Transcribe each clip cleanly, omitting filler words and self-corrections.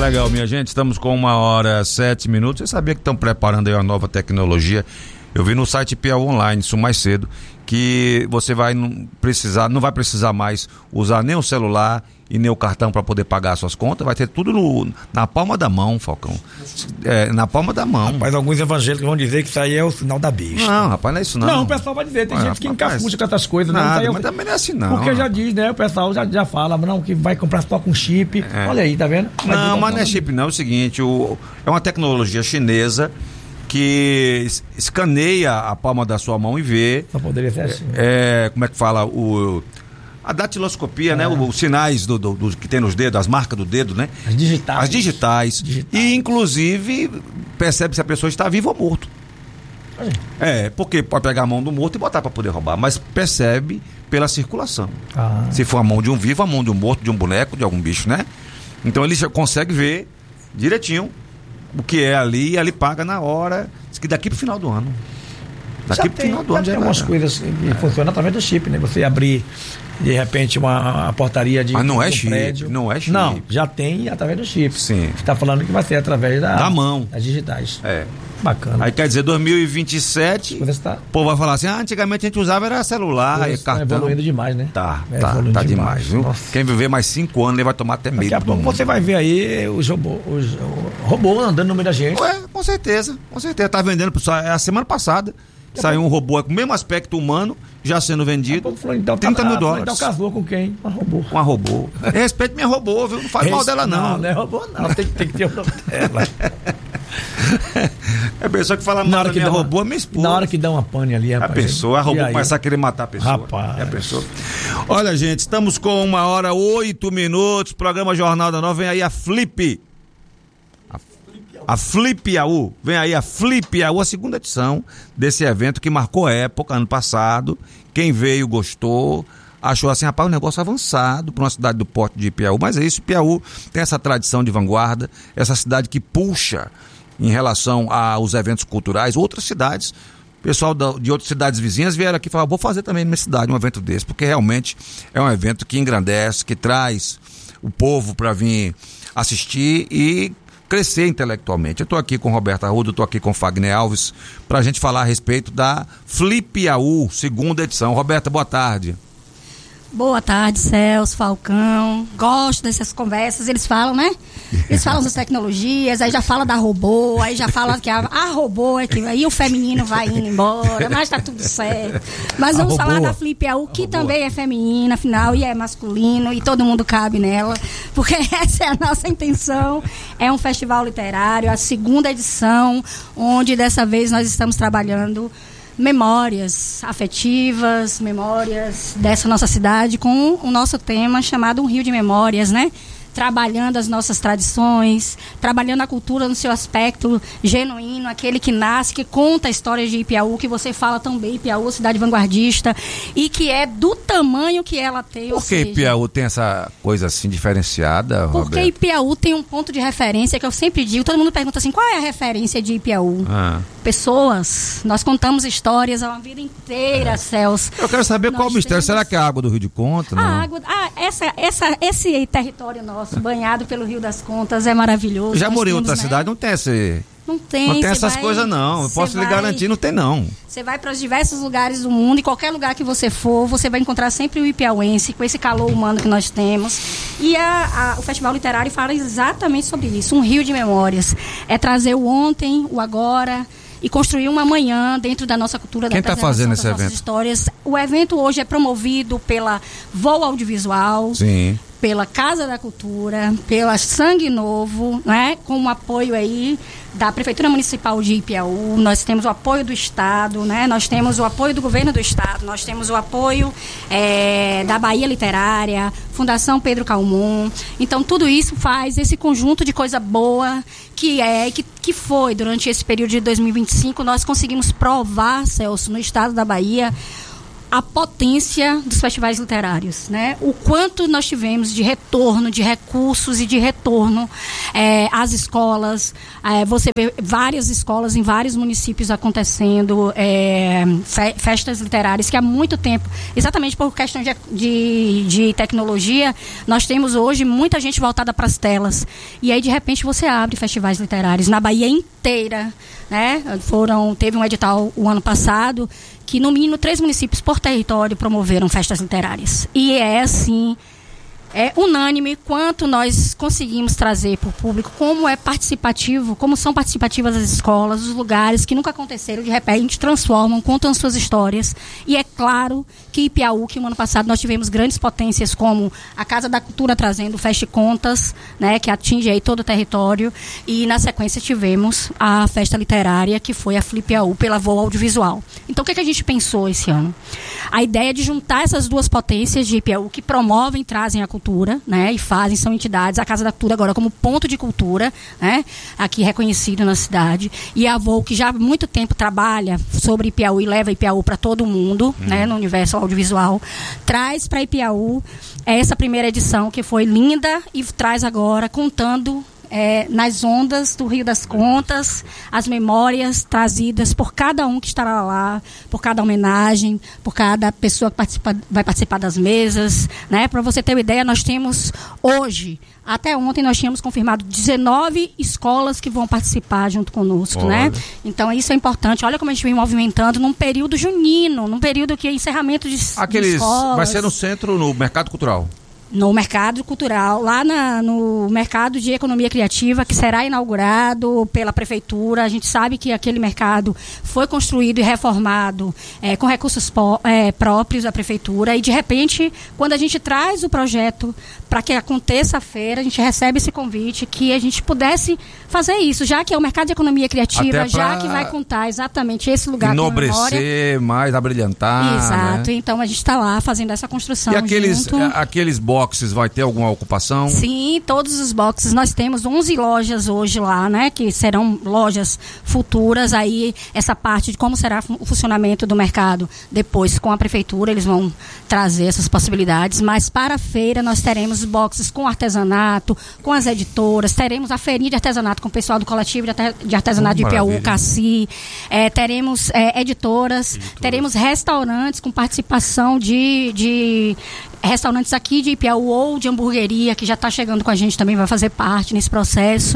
legal, minha gente, estamos com 1h07. Você sabia que estão preparando aí uma nova tecnologia? Eu vi no site Piauí Online, isso mais cedo, que você não vai precisar mais usar nem o celular e nem o cartão para poder pagar suas contas. Vai ter tudo na palma da mão, Falcão. Na palma da mão. Rapaz, alguns evangélicos vão dizer que isso aí é o sinal da besta. Não, rapaz, não é isso não. Não, o pessoal vai dizer, tem gente que encapucha com essas coisas. Nada, não, mas também não é assim não. Porque já diz, né, o pessoal já fala, não, que vai comprar só com chip. Olha aí, tá vendo? Mas não é chip não, é o seguinte, é uma tecnologia chinesa que escaneia a palma da sua mão e vê. Só poderia ser assim. Como é que fala? A datiloscopia, né? Os sinais do que tem nos dedos, as marcas do dedo, né? As digitais. E, inclusive, percebe se a pessoa está viva ou morto. Porque pode pegar a mão do morto e botar para poder roubar, mas percebe pela circulação. Se for a mão de um vivo, a mão de um morto, de um boneco, de algum bicho, né? Então ele já consegue ver direitinho o que é ali e ali paga na hora. Diz que daqui pro final do ano. Daqui pro final do ano já tem algumas coisas que funcionam através do chip, né? Você abrir de repente uma portaria de não é um chip, prédio. não é chip. Não, já tem através do chip. Sim. Você está falando que vai ser através da mão. Das digitais. Bacana. Aí quer dizer, 2027, o povo vai falar assim, antigamente a gente usava era celular e cartão. Tá evoluindo demais, né? Tá demais, viu? Nossa. Quem viver mais 5 anos, ele vai tomar até medo. Daqui a pouco você vai ver aí os robôs andando no meio da gente. Com certeza. Tá vendendo, a semana passada, saiu um robô com o mesmo aspecto humano, já sendo vendido, então, $30 mil. Então casou com quem? Uma robô. Respeite minha robô, viu? Não faz mal dela, não. Não é robô, não. Tem que ter o nome dela. É a pessoa que fala mal da minha robô, é minha esposa. Na hora que dá uma pane ali, rapaz. A robô começa a querer matar a pessoa. Rapaz. É a pessoa. Olha, gente, estamos com 1h08. Programa Jornal da Nova. Vem aí a Flip. A Flip Piauí. Vem aí a Flip Piauí, a segunda edição desse evento que marcou época, ano passado. Quem veio gostou. Achou assim, rapaz, um negócio avançado para uma cidade do porte de Piauí. Mas é isso, Piauí tem essa tradição de vanguarda, essa cidade que puxa em relação aos eventos culturais. Outras cidades, pessoal de outras cidades vizinhas vieram aqui e falaram, vou fazer também na minha cidade um evento desse, porque realmente é um evento que engrandece, que traz o povo para vir assistir e crescer intelectualmente. Eu estou aqui com Roberta Arruda, estou aqui com Fagner Alves, para a gente falar a respeito da Flip Piauí, segunda edição. Roberta, boa tarde. Boa tarde, Celso, Falcão. Gosto dessas conversas, eles falam, né? Eles falam das tecnologias, aí já fala da robô, aí já fala que a robô é que aí o feminino vai indo embora, mas tá tudo certo. Mas vamos falar da Flip Piauí, que também é feminina, afinal, e é masculino, e todo mundo cabe nela, porque essa é a nossa intenção. É um festival literário, a segunda edição, onde dessa vez nós estamos trabalhando memórias afetivas, memórias dessa nossa cidade, com o nosso tema chamado Um Rio de Memórias, né? Trabalhando as nossas tradições, trabalhando a cultura no seu aspecto genuíno, aquele que nasce, que conta a história de Piauí, que você fala tão bem, Piauí, cidade vanguardista, e que é do tamanho que ela tem. Por que Piauí tem essa coisa assim diferenciada, Roberto? Porque Piauí tem um ponto de referência que eu sempre digo, todo mundo pergunta assim, qual é a referência de Piauí? Pessoas, nós contamos histórias a vida inteira, Celso. Eu quero saber qual o mistério, será que a água do Rio de Conta? Esse território nosso, banhado pelo Rio das Contas, é maravilhoso. Já morei em outra cidade, não tem esse... Não tem essas coisas não, eu posso lhe garantir, não tem não. Você vai para os diversos lugares do mundo, e qualquer lugar que você for, você vai encontrar sempre o ipiauense, com esse calor humano que nós temos. E o Festival Literário fala exatamente sobre isso, um rio de memórias. É trazer o ontem, o agora, e construir uma amanhã dentro da nossa cultura, Quem está fazendo esse evento? Histórias. O evento hoje é promovido pela Voo Audiovisual, sim, pela Casa da Cultura, pela Sangue Novo, né? Com o apoio aí da Prefeitura Municipal de Piauí, nós temos o apoio do Estado, né? Nós temos o apoio do Governo do Estado, nós temos o apoio da Bahia Literária, Fundação Pedro Calmon. Então, tudo isso faz esse conjunto de coisa boa que foi, durante esse período de 2025, nós conseguimos provar, Celso, no Estado da Bahia, a potência dos festivais literários, né? O quanto nós tivemos de retorno, de recursos e de retorno às escolas. Você vê várias escolas em vários municípios acontecendo festas literárias que há muito tempo, exatamente por questão de tecnologia, nós temos hoje muita gente voltada para as telas. E aí, de repente, você abre festivais literários na Bahia inteira, né? Teve um edital o ano passado que no mínimo 3 municípios por território promoveram festas literárias. E assim, é unânime quanto nós conseguimos trazer para o público, como é participativo, como são participativas as escolas, os lugares que nunca aconteceram, de repente transformam, contam suas histórias. E é claro que Ipiaú, que no ano passado nós tivemos grandes potências como a Casa da Cultura trazendo o Feste Contas, né, que atinge aí todo o território, e na sequência tivemos a festa literária, que foi a Flipiaú, pela Voo Audiovisual. Então o que a gente pensou esse ano? A ideia de juntar essas duas potências de Ipiaú, que promovem e trazem a cultura, né, e são entidades, a Casa da Cultura agora como ponto de cultura, né, aqui reconhecido na cidade, e a Voo, que já há muito tempo trabalha sobre Ipiaú e leva Ipiaú para todo mundo, né, no universo audiovisual, traz para Ipiaú essa primeira edição que foi linda e traz agora contando nas ondas do Rio das Contas, as memórias trazidas por cada um que estará lá, por cada homenagem, por cada pessoa que vai participar das mesas, né? Para você ter uma ideia, nós temos hoje, até ontem nós tínhamos confirmado 19 escolas que vão participar junto conosco, né? Então isso é importante. Olha como a gente vem movimentando num período junino, num período que é encerramento de escolas. Vai ser no centro, no Mercado Cultural. No Mercado Cultural, lá no Mercado de Economia Criativa, que será inaugurado pela Prefeitura. A gente sabe que aquele mercado foi construído e reformado com recursos próprios da Prefeitura, e de repente, quando a gente traz o projeto para que aconteça a feira, a gente recebe esse convite que a gente pudesse fazer isso, já que é o Mercado de Economia Criativa, já que vai contar exatamente esse lugar com memória. Enobrecer mais, abrilhantar. Exato, né? Então a gente está lá fazendo essa construção. E aqueles boxes, vai ter alguma ocupação? Sim, todos os boxes. Nós temos 11 lojas hoje lá, né? Que serão lojas futuras. Aí, essa parte de como será o funcionamento do mercado depois com a Prefeitura, eles vão trazer essas possibilidades. Mas para a feira nós teremos boxes com artesanato, com as editoras, teremos a feirinha de artesanato com o pessoal do coletivo de artesanato de Ipiaú, Cassi, teremos editoras, teremos restaurantes com participação de restaurantes aqui de Ipiaú ou de hamburgueria, que já está chegando com a gente, também vai fazer parte nesse processo.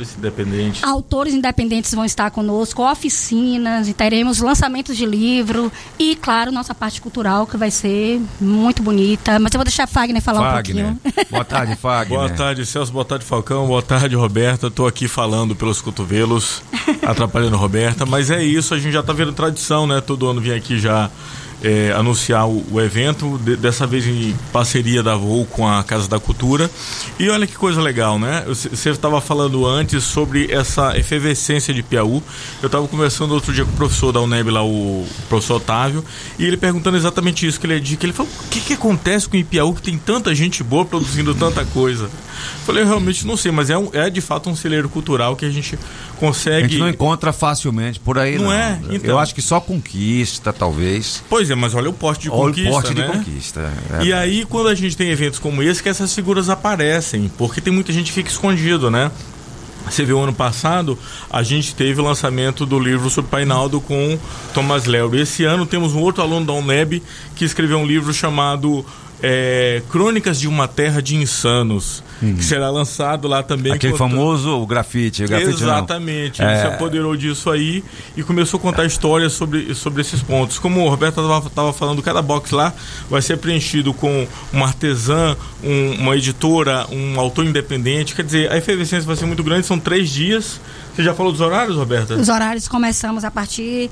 Autores independentes vão estar conosco, oficinas, e teremos lançamentos de livro e, claro, nossa parte cultural, que vai ser muito bonita. Mas eu vou deixar a Fagner falar um pouquinho. Boa tarde, Fagner. Boa tarde, Celso. Boa tarde, Falcão. Boa tarde, Roberta. Estou aqui falando pelos cotovelos, atrapalhando a Roberta. Mas é isso, a gente já está vendo tradição, né? Todo ano vem aqui já anunciar o evento, dessa vez em parceria da Voo com a Casa da Cultura. E olha que coisa legal, né? Você estava falando antes sobre essa efervescência de Ipiaú. Eu estava conversando outro dia com o professor da UNEB lá, o professor Otávio, e ele perguntando exatamente isso que ele falou: o que acontece com Ipiaú, que tem tanta gente boa produzindo tanta coisa? Eu falei: eu realmente não sei, mas é de fato um celeiro cultural que a gente consegue... A gente não encontra facilmente por aí, não. Então, eu acho que só Conquista, talvez. Pois é, mas olha o poste de Conquista, o poste, né? de Conquista. E aí, quando a gente tem eventos como esse, que essas figuras aparecem, porque tem muita gente que fica escondido, né? Você viu, ano passado, a gente teve o lançamento do livro sobre Painaldo com Thomas Leury. Esse ano temos um outro aluno da UNEB que escreveu um livro chamado Crônicas de uma Terra de Insanos, que será lançado lá também. Aquele famoso grafite. Exatamente, ele se apoderou disso aí e começou a contar histórias sobre esses pontos. Como o Roberto estava falando, cada box lá vai ser preenchido com uma artesã, uma editora, um autor independente. Quer dizer, a efervescência vai ser muito grande, são 3 dias. Você já falou dos horários, Roberta? Os horários começamos a partir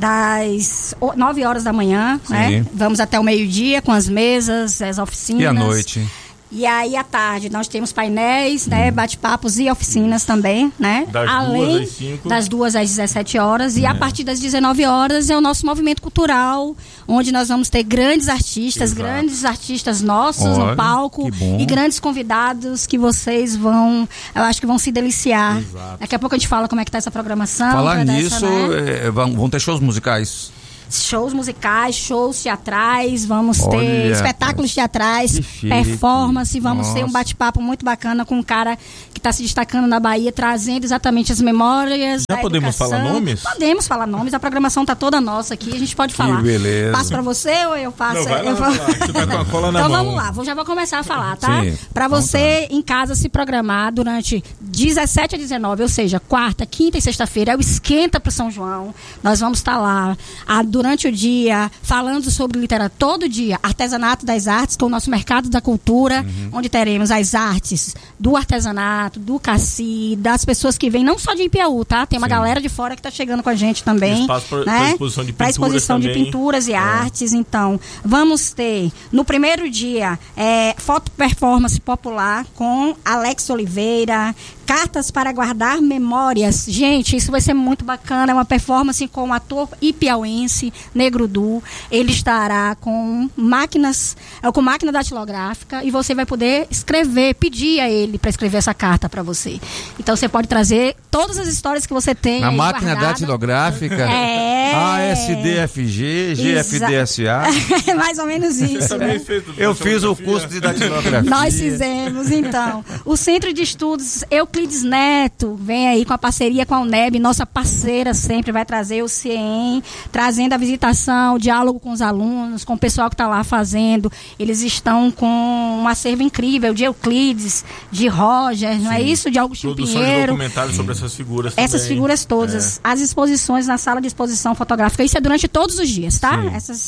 das 9 horas da manhã, né? Vamos até o meio-dia com as mesas, as oficinas. E à noite? E aí, à tarde, nós temos painéis, né, bate-papos e oficinas também, né? Das 2 às 5. Das 2 às 17 horas. E a partir das 19 horas é o nosso movimento cultural, onde nós vamos ter grandes artistas nossos no palco e grandes convidados que vocês eu acho que vão se deliciar. Exato. Daqui a pouco a gente fala como é que tá essa programação. Falar nisso, vão ter shows musicais. shows musicais, shows teatrais, vamos ter espetáculos teatrais, performance, vamos ter um bate-papo muito bacana com um cara que está se destacando na Bahia, trazendo exatamente as memórias. Já podemos falar nomes? Podemos falar nomes, a programação está toda nossa aqui, a gente pode falar. Beleza. Passo para você ou eu passo? Não, vai lá, você tá com a cola na então mão. vamos lá, já vou começar a falar, tá? Para você em casa se programar durante 17 a 19, ou seja, quarta, quinta e sexta-feira, é o Esquenta pro São João. Nós vamos estar lá durante o dia, falando sobre literatura, todo dia, artesanato das artes, com o nosso mercado da cultura, onde teremos as artes do artesanato, do cassi, das pessoas que vêm, não só de Ipiaú, tá? Tem uma galera de fora que está chegando com a gente também. Espaço para exposição de pinturas, exposição de pinturas e artes. Então, vamos ter, no primeiro dia, foto performance popular com Alex Oliveira, cartas para guardar memórias. Gente, isso vai ser muito bacana. É uma performance com o ator ipiauense, Negro Du. Ele estará com máquina datilográfica e você vai poder escrever, pedir a ele para escrever essa carta para você. Então você pode trazer todas as histórias que você tem. Na máquina datilográfica? ASDFG, GFDSA. É mais ou menos isso. Né? Eu fiz o curso de datilografia. Nós fizemos, então. O Centro de Estudos Euclides Neto vem aí com a parceria com a UNEB, nossa parceira sempre, vai trazer o CIEM, trazendo a visitação, o diálogo com os alunos, com o pessoal que está lá fazendo. Eles estão com um acervo incrível de Euclides, de Roger, não é isso? De Augustinho Produção Pinheiro. De documentários sobre essas figuras também. Essas figuras todas. As exposições na sala de exposição fotográfica. Isso é durante todos os dias, tá?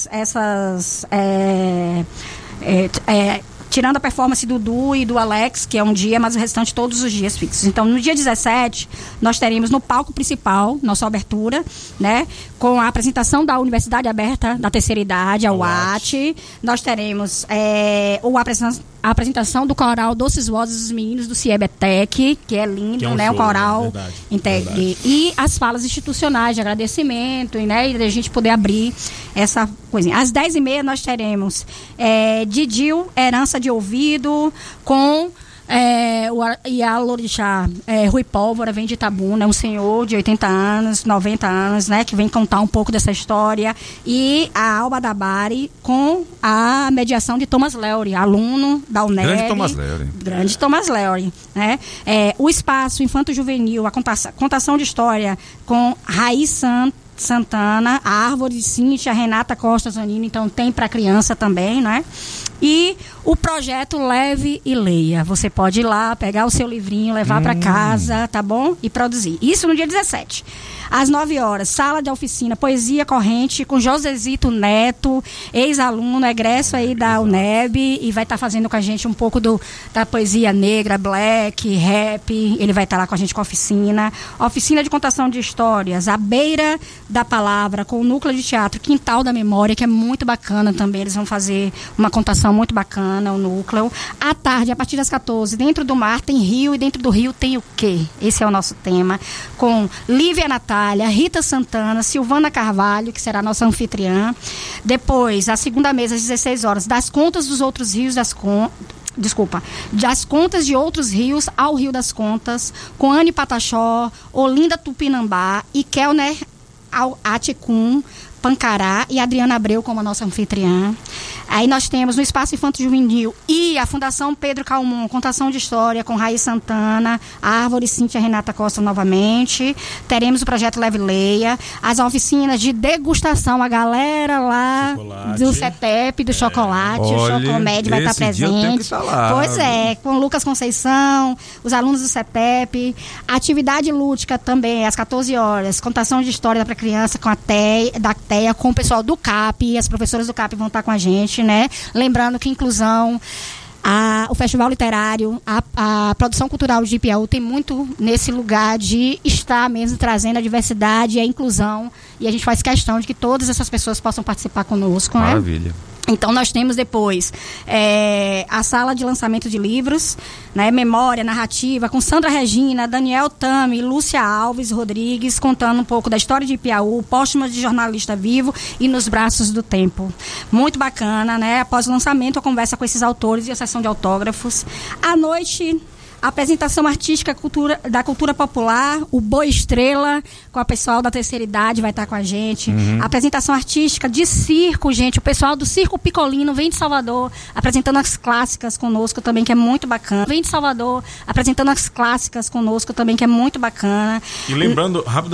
Tirando a performance do Du e do Alex, que é um dia, mas o restante todos os dias fixos. Então, no dia 17, nós teremos no palco principal, nossa abertura, né? Com a apresentação da Universidade Aberta da Terceira Idade, a UAT. Nós teremos a apresentação do coral Doces Vozes dos Meninos do CIEBETEC, que é lindo, que é um show, o coral integre. E as falas institucionais de agradecimento, né? E a gente poder abrir essa coisinha. Às 10h30 nós teremos Didil, Herança de Ouvido, com o Ialorixá Rui Pólvora, vem de Itabuna, é um senhor de 80 anos, 90 anos, né, que vem contar um pouco dessa história, e a Alba Dabari com a mediação de Thomas Leury, aluno da UNEB. Grande Thomas Leury, né? O Espaço Infanto Juvenil, a contação de história com Raiz Santana, a Árvore de Cíntia, Renata Costa Zanini, então tem para criança também, né? E o projeto Leve e Leia. Você pode ir lá, pegar o seu livrinho, levar para casa, tá bom? E produzir. Isso no dia 17. Às 9h, sala de oficina, poesia corrente com Josezito Neto, ex-aluno, egresso aí da UNEB, e vai estar fazendo com a gente um pouco da poesia negra, black, rap. Ele vai estar lá com a gente com a oficina. Oficina de contação de histórias, à beira da palavra, com o núcleo de teatro Quintal da Memória, que é muito bacana também. Eles vão fazer uma contação muito bacana, o núcleo. À tarde, a partir das 14h, dentro do mar tem rio, e dentro do rio tem o quê? Esse é o nosso tema. Com Lívia Natália, Rita Santana, Silvana Carvalho, que será a nossa anfitriã. Depois, a segunda mesa, às 16h, das contas dos outros rios, das contas de outros rios ao Rio das Contas, com Anne Pataxó, Olinda Tupinambá e Kelner Aticum Pancará e Adriana Abreu como a nossa anfitriã. Aí nós temos no Espaço Infanto Juvenil e a Fundação Pedro Calmon, contação de história com Raiz Santana, Árvore, Cíntia, Renata Costa novamente. Teremos o projeto Leve Leia, as oficinas de degustação, a galera lá do CETEP, do chocolate, o Chocomed vai estar presente. Pois é, com Lucas Conceição, os alunos do CETEP, atividade lúdica também, às 14h, contação de história para criança com a TEA, com o pessoal do CAP, as professoras do CAP vão estar com a gente, né? Lembrando que inclusão, o Festival Literário, a produção cultural de Ipiaú tem muito nesse lugar de estar mesmo trazendo a diversidade e a inclusão, e a gente faz questão de que todas essas pessoas possam participar conosco, né? Maravilha. Então, nós temos depois a sala de lançamento de livros, né, memória, narrativa, com Sandra Regina, Daniel Tami, Lúcia Alves Rodrigues, contando um pouco da história de Ipiaú, póstumas de jornalista vivo e Nos Braços do Tempo. Muito bacana, né? Após o lançamento, a conversa com esses autores e a sessão de autógrafos. À noite, Apresentação artística da cultura popular, o Boi Estrela, com o pessoal da terceira idade vai estar com a gente. Apresentação artística de circo, gente. O pessoal do Circo Picolino vem de Salvador, apresentando as clássicas conosco também, que é muito bacana. Vem de Salvador, apresentando as clássicas conosco também, que é muito bacana. E lembrando, rapidamente,